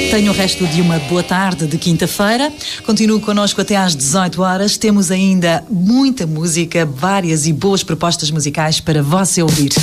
Tenha o resto de uma boa tarde de quinta-feira. Continue connosco até às 18 horas. Temos ainda muita música, várias e boas propostas musicais para você ouvir.